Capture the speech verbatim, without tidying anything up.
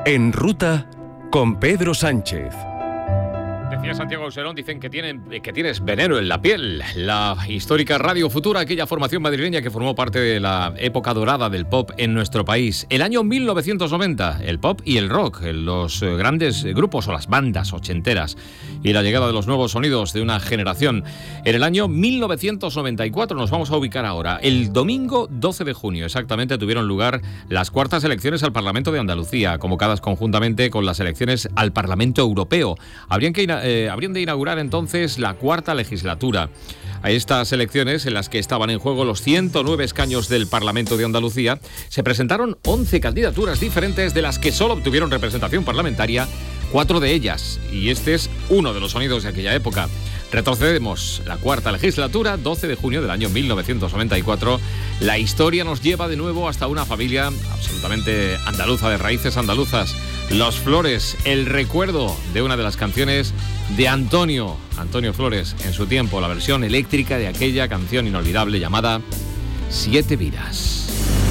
En Ruta con Pedro Sánchez. Decía Santiago Auserón, dicen que, tienen, que tienes veneno en la piel. La histórica Radio Futura, aquella formación madrileña que formó parte de la época dorada del pop en nuestro país. El año mil novecientos noventa, el pop y el rock, los grandes grupos o las bandas ochenteras y la llegada de los nuevos sonidos de una generación. En el año mil novecientos noventa y cuatro nos vamos a ubicar ahora. El domingo doce de junio exactamente tuvieron lugar las cuartas elecciones al Parlamento de Andalucía, convocadas conjuntamente con las elecciones al Parlamento Europeo. Habrían que eh, habrían de inaugurar entonces la cuarta legislatura. A estas elecciones, en las que estaban en juego los ciento nueve escaños del Parlamento de Andalucía, se presentaron once candidaturas diferentes, de las que solo obtuvieron representación parlamentaria cuatro de ellas. Y este es uno de los sonidos de aquella época. Retrocedemos la cuarta legislatura, doce de junio del año mil novecientos noventa y cuatro. La historia nos lleva de nuevo hasta una familia absolutamente andaluza, de raíces andaluzas. Los Flores, el recuerdo de una de las canciones de Antonio, Antonio Flores, en su tiempo, la versión eléctrica de aquella canción inolvidable llamada Siete Vidas.